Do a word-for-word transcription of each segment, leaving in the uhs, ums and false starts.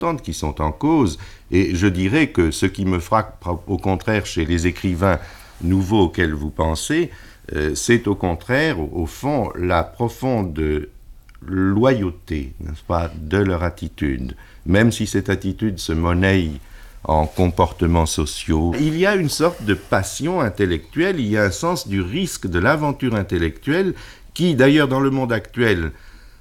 importantes qui sont en cause. Et je dirais que ce qui me frappe, au contraire, chez les écrivains nouveaux auxquels vous pensez, euh, c'est au contraire, au, au fond, la profonde loyauté, n'est-ce pas, de leur attitude. Même si cette attitude se monnaie en comportements sociaux, il y a une sorte de passion intellectuelle, il y a un sens du risque, de l'aventure intellectuelle, qui, d'ailleurs, dans le monde actuel,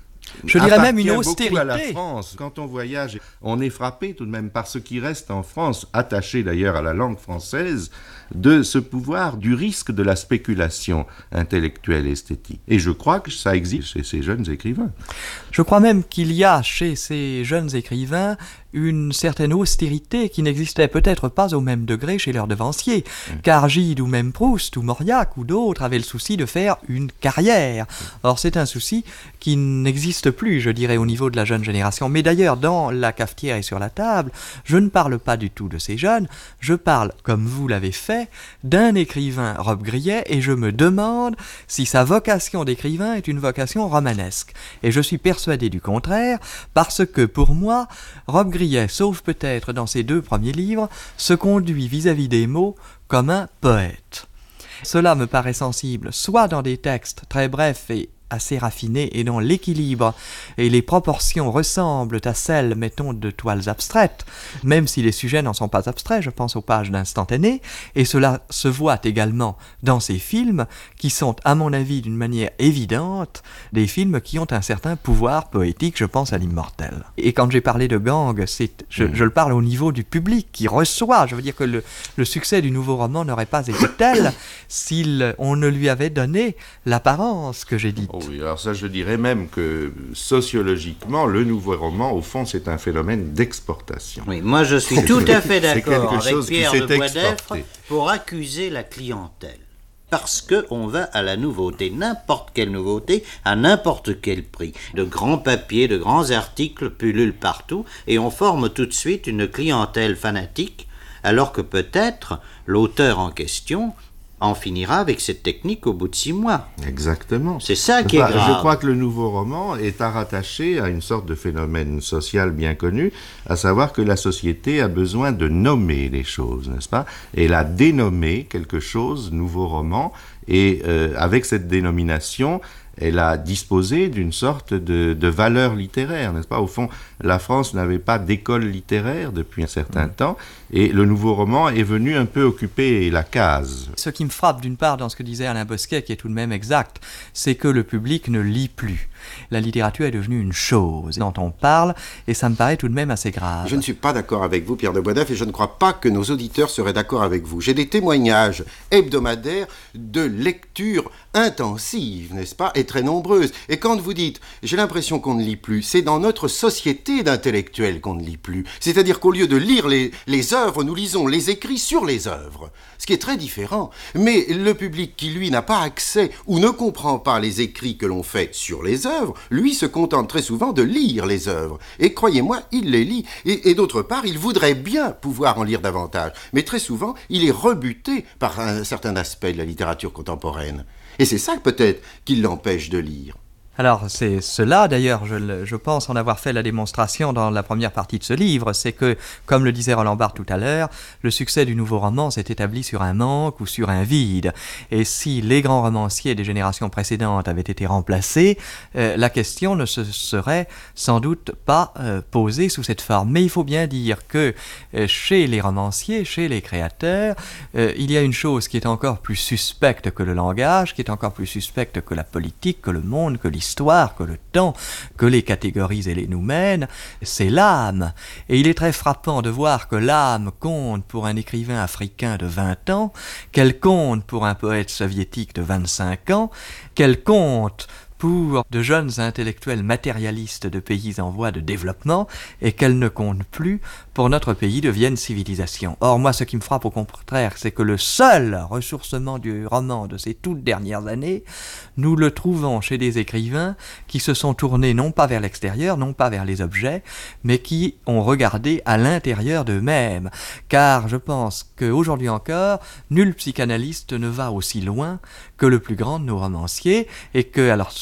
je dirais même une austérité. À la France. Quand on voyage, on est frappé tout de même par ce qui reste en France, attaché d'ailleurs à la langue française, de ce pouvoir du risque de la spéculation intellectuelle et esthétique. Et je crois que ça existe chez ces jeunes écrivains. Je crois même qu'il y a chez ces jeunes écrivains une certaine austérité qui n'existait peut-être pas au même degré chez leurs devanciers, mmh. car Gide ou même Proust ou Mauriac ou d'autres avaient le souci de faire une carrière. Or c'est un souci qui n'existe plus, je dirais, au niveau de la jeune génération. Mais d'ailleurs, dans La cafetière et sur la table, je ne parle pas du tout de ces jeunes, je parle, comme vous l'avez fait, d'un écrivain Robbe-Grillet, et je me demande si sa vocation d'écrivain est une vocation romanesque. Et je suis persuadé du contraire, parce que pour moi, Robbe-Grillet, sauf peut-être dans ses deux premiers livres, se conduit vis-à-vis des mots comme un poète. Cela me paraît sensible, soit dans des textes très brefs et assez raffinés et dont l'équilibre et les proportions ressemblent à celles, mettons, de toiles abstraites, même si les sujets n'en sont pas abstraits, je pense aux pages d'Instantané, et cela se voit également dans ces films qui sont, à mon avis, d'une manière évidente, des films qui ont un certain pouvoir poétique, je pense à L'Immortel. Et quand j'ai parlé de gang, c'est, je, je le parle au niveau du public qui reçoit, je veux dire que le, le succès du nouveau roman n'aurait pas été tel si on ne lui avait donné l'apparence que j'ai dite. Oh oui, alors ça je dirais même que sociologiquement, le nouveau roman, au fond, c'est un phénomène d'exportation. Oui, moi je suis tout à fait d'accord avec Pierre de Boisdeffre exporté. Pour accuser la clientèle. Parce qu'on va à la nouveauté, n'importe quelle nouveauté, à n'importe quel prix. De grands papiers, de grands articles pullulent partout et on forme tout de suite une clientèle fanatique, alors que peut-être l'auteur en question en finira avec cette technique au bout de six mois. Exactement. C'est ça qui est grave. Je crois que le nouveau roman est à rattacher à une sorte de phénomène social bien connu, à savoir que la société a besoin de nommer les choses, n'est-ce pas? Et elle a dénommé quelque chose, nouveau roman, et euh, avec cette dénomination, elle a disposé d'une sorte de, de valeur littéraire, n'est-ce pas? Au fond, la France n'avait pas d'école littéraire depuis un certain mmh. temps, et le nouveau roman est venu un peu occuper la case. Ce qui me frappe d'une part dans ce que disait Alain Bosquet, qui est tout de même exact, c'est que le public ne lit plus. La littérature est devenue une chose dont on parle, et ça me paraît tout de même assez grave. Je ne suis pas d'accord avec vous, Pierre de Boisdeffre, et je ne crois pas que nos auditeurs seraient d'accord avec vous. J'ai des témoignages hebdomadaires de lecture intensive, n'est-ce pas, et très nombreuses. Et quand vous dites « j'ai l'impression qu'on ne lit plus », c'est dans notre société d'intellectuels qu'on ne lit plus. C'est-à-dire qu'au lieu de lire les, les œuvres, nous lisons les écrits sur les œuvres, ce qui est très différent. Mais le public qui, lui, n'a pas accès ou ne comprend pas les écrits que l'on fait sur les œuvres, lui se contente très souvent de lire les œuvres. Et croyez-moi, il les lit. Et, et d'autre part, il voudrait bien pouvoir en lire davantage. Mais très souvent, il est rebuté par un certain aspect de la littérature contemporaine. Et c'est ça peut-être qui l'empêche de lire. Alors c'est cela d'ailleurs, je, je pense en avoir fait la démonstration dans la première partie de ce livre, c'est que, comme le disait Roland Barthes tout à l'heure, le succès du nouveau roman s'est établi sur un manque ou sur un vide. Et si les grands romanciers des générations précédentes avaient été remplacés, euh, la question ne se serait sans doute pas euh, posée sous cette forme. Mais il faut bien dire que euh, chez les romanciers, chez les créateurs, euh, il y a une chose qui est encore plus suspecte que le langage, qui est encore plus suspecte que la politique, que le monde, que l'histoire, L'histoire, que le temps, que les catégories et les noumènes, c'est l'âme. Et il est très frappant de voir que l'âme compte pour un écrivain africain de vingt ans, qu'elle compte pour un poète soviétique de vingt-cinq ans, qu'elle compte pour de jeunes intellectuels matérialistes de pays en voie de développement, et qu'elle ne compte plus pour notre pays devienne civilisation. Or, moi, ce qui me frappe au contraire, c'est que le seul ressourcement du roman de ces toutes dernières années, nous le trouvons chez des écrivains qui se sont tournés non pas vers l'extérieur, non pas vers les objets, mais qui ont regardé à l'intérieur d'eux-mêmes. Car je pense qu'aujourd'hui encore, nul psychanalyste ne va aussi loin que le plus grand de nos romanciers, et que, alors,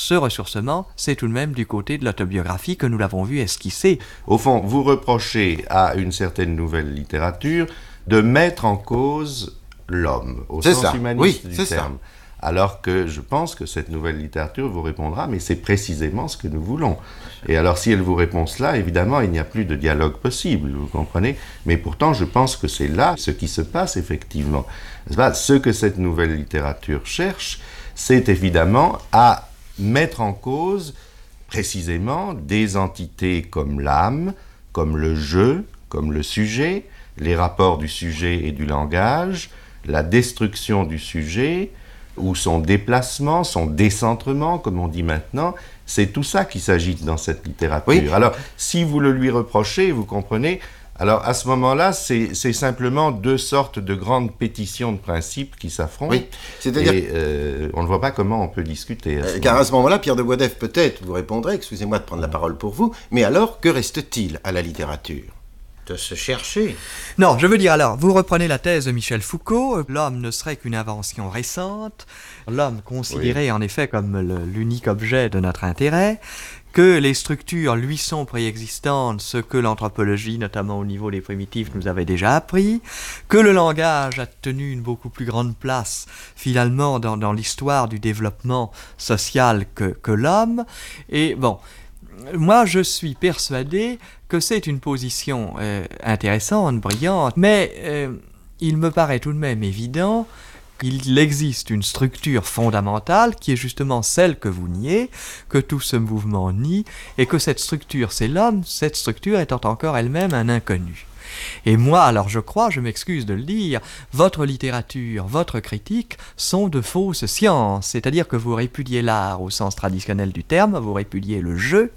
ce ressourcement, c'est tout de même du côté de l'autobiographie que nous l'avons vu esquisser. Au fond, vous reprochez à une certaine nouvelle littérature de mettre en cause l'homme, au C'est sens ça. humaniste Oui, du c'est terme. ça. Alors que je pense que cette nouvelle littérature vous répondra, mais c'est précisément ce que nous voulons. Et alors si elle vous répond cela, évidemment, il n'y a plus de dialogue possible, vous comprenez? Mais pourtant, je pense que c'est là ce qui se passe effectivement. Ce que cette nouvelle littérature cherche, c'est évidemment à mettre en cause précisément des entités comme l'âme, comme le jeu, comme le sujet, les rapports du sujet et du langage, la destruction du sujet, ou son déplacement, son décentrement, comme on dit maintenant, c'est tout ça qui s'agite dans cette littérature. Oui. Alors, si vous le lui reprochez, vous comprenez, alors à ce moment-là, c'est, c'est simplement deux sortes de grandes pétitions de principes qui s'affrontent, Oui, c'est-à-dire... et euh, on ne voit pas comment on peut discuter. À ce Euh, car à ce moment-là, Pierre de Boisdeffre, peut-être, vous répondrez, excusez-moi de prendre la parole pour vous, mais alors, que reste-t-il à la littérature? De se chercher. Non, je veux dire alors, vous reprenez la thèse de Michel Foucault, l'homme ne serait qu'une invention récente, l'homme considéré oui. en effet comme le, l'unique objet de notre intérêt, que les structures lui sont préexistantes, ce que l'anthropologie, notamment au niveau des primitifs, nous avait déjà appris, que le langage a tenu une beaucoup plus grande place finalement dans, dans l'histoire du développement social que, que l'homme, et bon... Moi, je suis persuadé que c'est une position euh, intéressante, brillante, mais euh, il me paraît tout de même évident qu'il existe une structure fondamentale qui est justement celle que vous niez, que tout ce mouvement nie, et que cette structure, c'est l'homme, cette structure étant encore elle-même un inconnu. Et moi, alors je crois, je m'excuse de le dire, votre littérature, votre critique sont de fausses sciences, c'est-à-dire que vous répudiez l'art au sens traditionnel du terme, vous répudiez le jeu,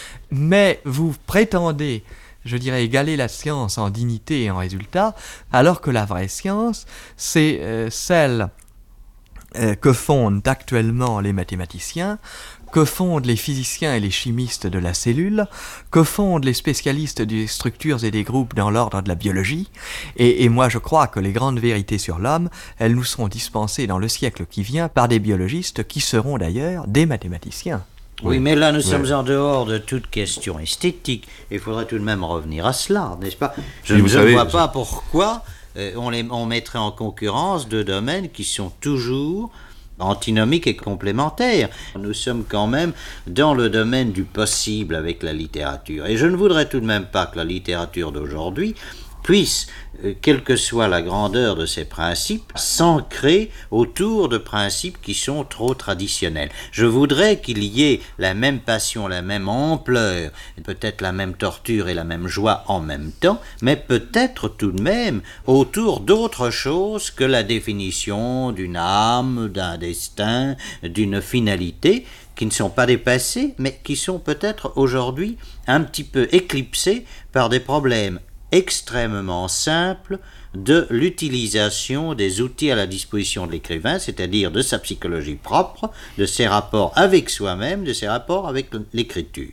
mais vous prétendez, je dirais, égaler la science en dignité et en résultat, alors que la vraie science, c'est euh, celle euh, que fondent actuellement les mathématiciens, que fondent les physiciens et les chimistes de la cellule, que fondent les spécialistes des structures et des groupes dans l'ordre de la biologie, et, et moi je crois que les grandes vérités sur l'homme, elles nous seront dispensées dans le siècle qui vient par des biologistes qui seront d'ailleurs des mathématiciens. Oui, mais là, nous oui. sommes en dehors de toute question esthétique. Il faudrait tout de même revenir à cela, n'est-ce pas? Je ne savez, vois je... pas pourquoi euh, on, les, on mettrait en concurrence deux domaines qui sont toujours antinomiques et complémentaires. Nous sommes quand même dans le domaine du possible avec la littérature. Et je ne voudrais tout de même pas que la littérature d'aujourd'hui puisse, euh, quelle que soit la grandeur de ses principes, s'ancrer autour de principes qui sont trop traditionnels. Je voudrais qu'il y ait la même passion, la même ampleur, peut-être la même torture et la même joie en même temps, mais peut-être tout de même autour d'autre chose que la définition d'une âme, d'un destin, d'une finalité, qui ne sont pas dépassés, mais qui sont peut-être aujourd'hui un petit peu éclipsés par des problèmes extrêmement simple de l'utilisation des outils à la disposition de l'écrivain, c'est-à-dire de sa psychologie propre, de ses rapports avec soi-même, de ses rapports avec l'écriture.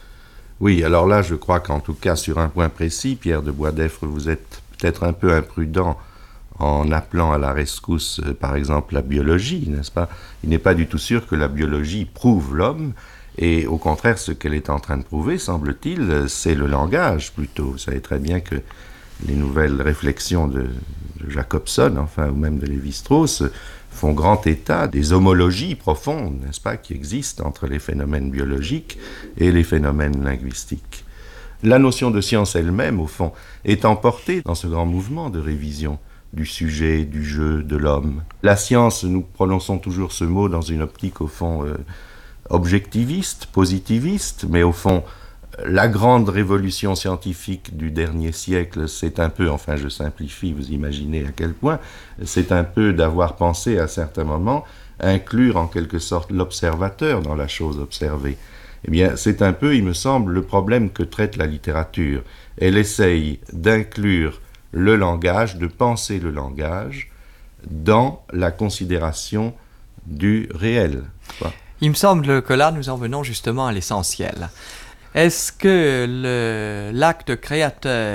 Oui, alors là, je crois qu'en tout cas, sur un point précis, Pierre de Boisdeffre, vous êtes peut-être un peu imprudent en appelant à la rescousse, par exemple, la biologie, n'est-ce pas? Il n'est pas du tout sûr que la biologie prouve l'homme. Et au contraire, ce qu'elle est en train de prouver, semble-t-il, c'est le langage plutôt. Vous savez très bien que les nouvelles réflexions de, de Jacobson, enfin, ou même de Lévi-Strauss, font grand état des homologies profondes, n'est-ce pas, qui existent entre les phénomènes biologiques et les phénomènes linguistiques. La notion de science elle-même, au fond, est emportée dans ce grand mouvement de révision du sujet, du jeu, de l'homme. La science, nous prononçons toujours ce mot dans une optique, au fond, euh, objectiviste, positiviste, mais au fond, la grande révolution scientifique du dernier siècle, c'est un peu, enfin je simplifie, vous imaginez à quel point, c'est un peu d'avoir pensé à certains moments inclure en quelque sorte l'observateur dans la chose observée. Eh bien, c'est un peu, il me semble, le problème que traite la littérature. Elle essaye d'inclure le langage, de penser le langage dans la considération du réel. Quoi. Il me semble que là, nous en venons justement à l'essentiel. Est-ce que le, l'acte créateur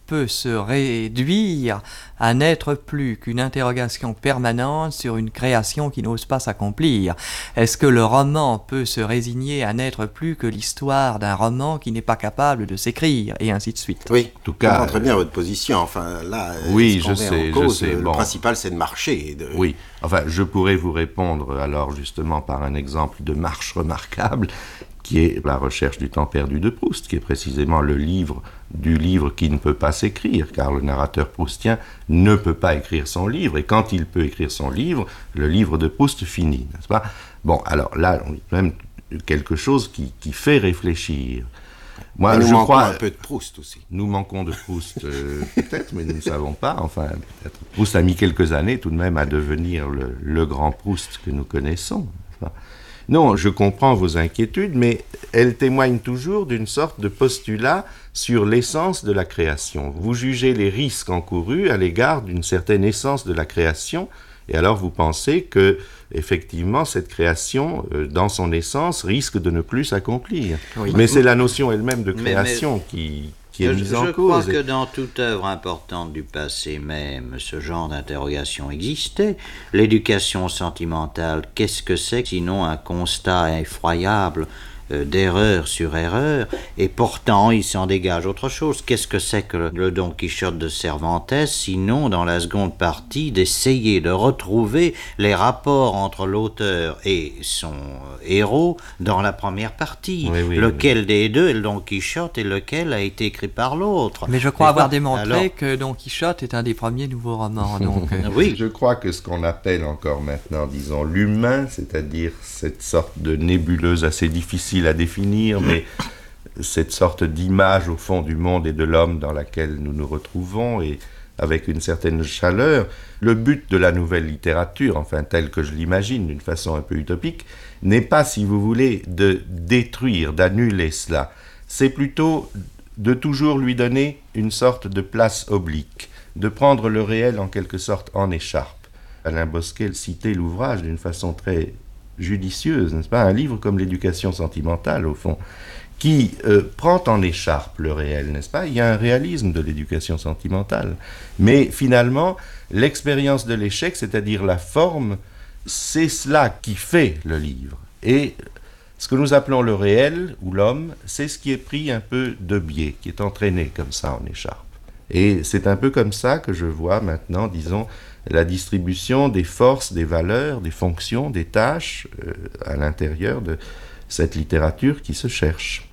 peut se réduire à n'être plus qu'une interrogation permanente sur une création qui n'ose pas s'accomplir? Est-ce que le roman peut se résigner à n'être plus que l'histoire d'un roman qui n'est pas capable de s'écrire, et ainsi de suite? Oui, En tout je comprends cas, très bien votre position. Enfin, là, oui, ce qu'on je met sais, en cause, je sais, le bon. principal, c'est de marcher. De... Oui, enfin, je pourrais vous répondre alors justement par un exemple de marche remarquable, qui est La recherche du temps perdu de Proust, qui est précisément le livre du livre qui ne peut pas s'écrire, car le narrateur proustien ne peut pas écrire son livre, et quand il peut écrire son livre, le livre de Proust finit, n'est-ce pas? Bon, alors là, on a quand même quelque chose qui, qui fait réfléchir. Moi, mais nous je manquons crois, un peu de Proust aussi. Nous manquons de Proust, euh, peut-être, mais nous ne savons pas. Enfin, peut-être. Proust a mis quelques années tout de même à devenir le, le grand Proust que nous connaissons. Enfin, non, je comprends vos inquiétudes, mais elles témoignent toujours d'une sorte de postulat sur l'essence de la création. Vous jugez les risques encourus à l'égard d'une certaine essence de la création, et alors vous pensez que, effectivement, cette création, euh, dans son essence, risque de ne plus s'accomplir. Oui. Mais c'est la notion elle-même de Mais- création mais- qui, qui est Je, mise je en crois cause. que dans toute œuvre importante du passé même, ce genre d'interrogation existait. L'éducation sentimentale, qu'est-ce que c'est sinon un constat effroyable euh, d'erreur sur erreur, et pourtant il s'en dégage autre chose. Qu'est-ce que c'est que le, le Don Quichotte de Cervantes, sinon dans la seconde partie d'essayer de retrouver les rapports entre l'auteur et son héros dans la première partie. Oui, oui, lequel des deux est le Don Quichotte et lequel a été écrit par l'autre. Mais je crois N'est-ce avoir pas? démontré Alors, que Don Quichotte est un des premiers nouveaux romans. Donc, euh, oui, Je crois que ce qu'on appelle encore maintenant, disons, l'humain, c'est-à-dire cette sorte de nébuleuse assez difficile à définir, mais cette sorte d'image au fond du monde et de l'homme dans laquelle nous nous retrouvons, et avec une certaine chaleur, le but de la nouvelle littérature, enfin tel que je l'imagine d'une façon un peu utopique, n'est pas, si vous voulez, de détruire, d'annuler cela. C'est plutôt de toujours lui donner une sorte de place oblique, de prendre le réel en quelque sorte en écharpe. Alain Bosquet citait l'ouvrage d'une façon très judicieuse, n'est-ce pas? Un livre comme L'éducation sentimentale, au fond, qui euh, prend en écharpe le réel, n'est-ce pas? Il y a un réalisme de l'éducation sentimentale. Mais finalement, l'expérience de l'échec, c'est-à-dire la forme, c'est cela qui fait le livre. Et ce que nous appelons le réel, ou l'homme, c'est ce qui est pris un peu de biais, qui est entraîné comme ça en écharpe. Et c'est un peu comme ça que je vois maintenant, disons, la distribution des forces, des valeurs, des fonctions, des tâches euh, à l'intérieur de cette littérature qui se cherche.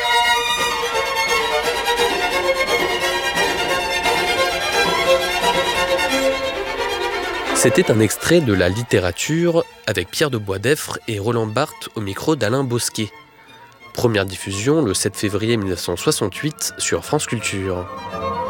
C'était un extrait de La littérature avec Pierre de Boisdeffre et Roland Barthes au micro d'Alain Bosquet. Première diffusion le sept février mille neuf cent soixante-huit sur France Culture.